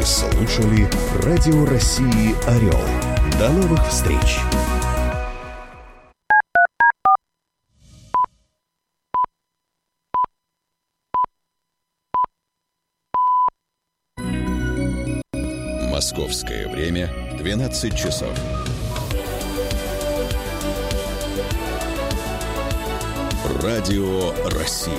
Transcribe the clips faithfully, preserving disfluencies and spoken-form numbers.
слушали Радио России «Орел». До новых встреч! Московское время двенадцать часов. Радио России.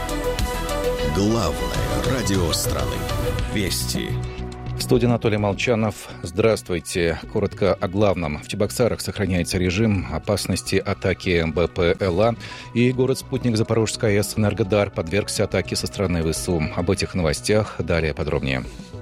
Главное радио страны. Вести. В студии Анатолий Молчанов. Здравствуйте. Коротко о главном. В Чебоксарах сохраняется режим опасности атаки БПЛА. И город-спутник Запорожская АЭС «Энергодар» подвергся атаке со стороны ВСУ. Об этих новостях далее подробнее.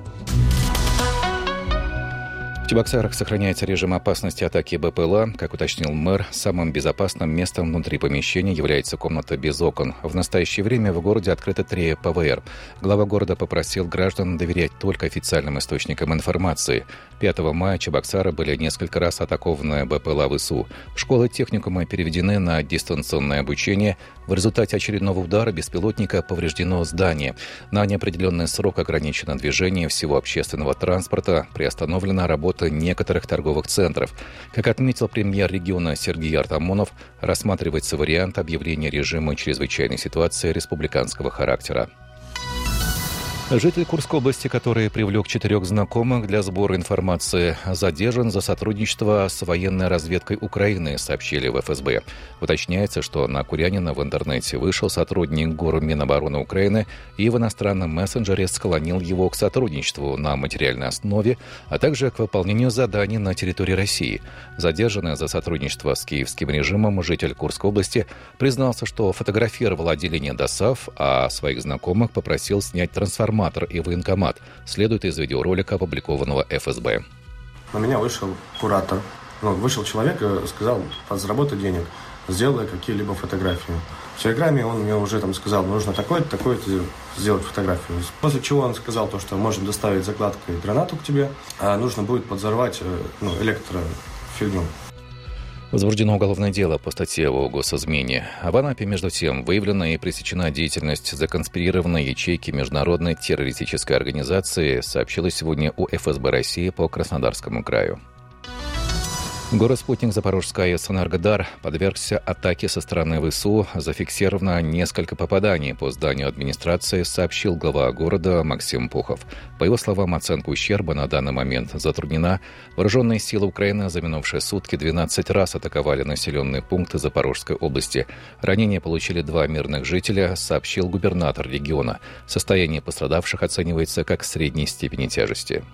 В Чебоксарах сохраняется режим опасности атаки БПЛА. Как уточнил мэр, самым безопасным местом внутри помещения является комната без окон. В настоящее время в городе открыто три ПВР. Глава города попросил граждан доверять только официальным источникам информации. пятого мая Чебоксары были несколько раз атакованы БПЛА ВСУ. Школы и техникумы переведены на дистанционное обучение. В результате очередного удара беспилотника повреждено здание. На неопределенный срок ограничено движение всего общественного транспорта. Приостановлена работа некоторых торговых центров. Как отметил премьер региона Сергей Артамонов, рассматривается вариант объявления режима чрезвычайной ситуации республиканского характера. Житель Курской области, который привлек четырех знакомых для сбора информации, задержан за сотрудничество с военной разведкой Украины, сообщили в эф эс бэ. Уточняется, что на Курянина в интернете вышел сотрудник ГОР Минобороны Украины и в иностранном мессенджере склонил его к сотрудничеству на материальной основе, а также к выполнению заданий на территории России. Задержанный за сотрудничество с киевским режимом житель Курской области признался, что фотографировал отделение ДОСААФ, а своих знакомых попросил снять трансформацию и военкомат, следует из видеоролика, опубликованного эф эс бэ. На меня вышел куратор. Ну, вышел человек и сказал: подзаработай денег, сделай какие-либо фотографии. В Телеграме он мне уже там сказал: нужно такое-то, такое-то сделать фотографию. После чего он сказал то, что можем доставить закладкой гранату к тебе, а нужно будет подзорвать ну, электрофигню. Возбуждено уголовное дело по статье о госизмене. А в Анапе, между тем, выявлена и пресечена деятельность законспирированной ячейки международной террористической организации, сообщила сегодня у эф эс бэ России по Краснодарскому краю. Город-спутник Запорожская АЭС «Энергодар» подвергся атаке со стороны ВСУ. Зафиксировано несколько попаданий по зданию администрации, сообщил глава города Максим Пухов. По его словам, оценка ущерба на данный момент затруднена. Вооруженные силы Украины за минувшие сутки двенадцать раз атаковали населенные пункты Запорожской области. Ранения получили два мирных жителя, сообщил губернатор региона. Состояние пострадавших оценивается как средней степени тяжести.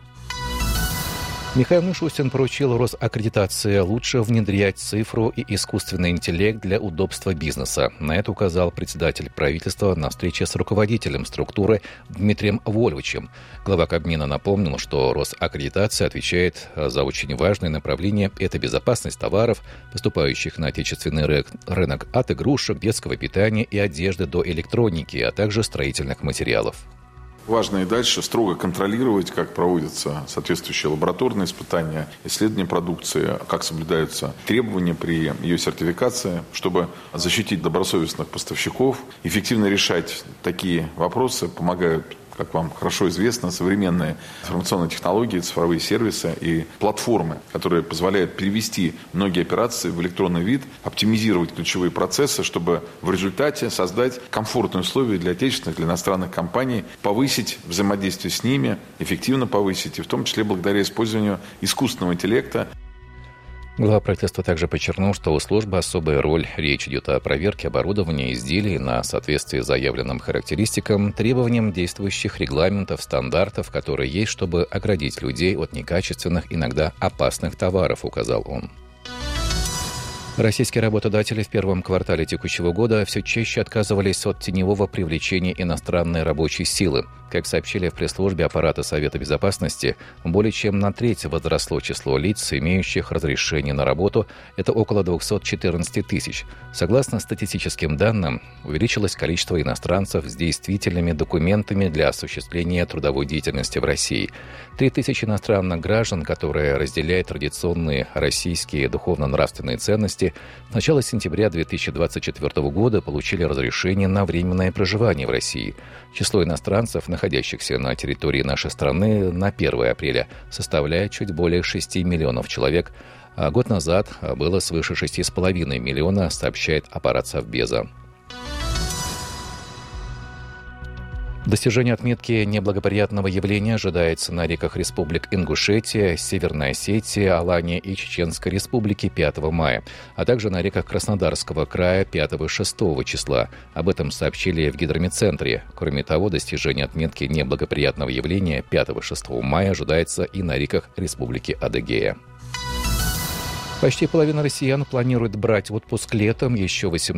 Михаил Мишустин поручил Росаккредитации лучше внедрять цифру и искусственный интеллект для удобства бизнеса. На это указал председатель правительства на встрече с руководителем структуры Дмитрием Вольвичем. Глава Кабмина напомнил, что Росаккредитация отвечает за очень важное направление – это безопасность товаров, поступающих на отечественный рынок, от игрушек, детского питания и одежды до электроники, а также строительных материалов. Важно и дальше строго контролировать, как проводятся соответствующие лабораторные испытания, исследования продукции, как соблюдаются требования при ее сертификации, чтобы защитить добросовестных поставщиков. Эффективно решать такие вопросы помогают, как вам хорошо известно, современные информационные технологии, цифровые сервисы и платформы, которые позволяют перевести многие операции в электронный вид, оптимизировать ключевые процессы, чтобы в результате создать комфортные условия для отечественных, для иностранных компаний, повысить взаимодействие с ними, эффективно повысить, и в том числе благодаря использованию искусственного интеллекта. Глава правительства также подчеркнул, что у службы особая роль. Речь идет о проверке оборудования и изделий на соответствие заявленным характеристикам, требованиям действующих регламентов, стандартов, которые есть, чтобы оградить людей от некачественных, иногда опасных товаров, указал он. Российские работодатели в первом квартале текущего года все чаще отказывались от теневого привлечения иностранной рабочей силы. Как сообщили в пресс-службе аппарата Совета Безопасности, более чем на треть возросло число лиц, имеющих разрешение на работу. Это около двести четырнадцать тысяч. Согласно статистическим данным, увеличилось количество иностранцев с действительными документами для осуществления трудовой деятельности в России. Три тысячи иностранных граждан, которые разделяют традиционные российские духовно-нравственные ценности, с начала сентября две тысячи двадцать четвёртого года получили разрешение на временное проживание в России. Число иностранцев, находящихся находящихся на территории нашей страны на первое апреля составляет чуть более шести миллионов человек, а год назад было свыше шести с половиной миллиона, сообщает аппарат Совбеза. Достижение отметки неблагоприятного явления ожидается на реках республик Ингушетия, Северная Осетия, Алания и Чеченской Республики пятого мая, а также на реках Краснодарского края пятого и шестого числа. Об этом сообщили в Гидрометцентре. Кроме того, достижение отметки неблагоприятного явления пятого и шестого мая ожидается и на реках Республики Адыгея. Почти половина россиян планирует брать отпуск летом. Еще восемнадцать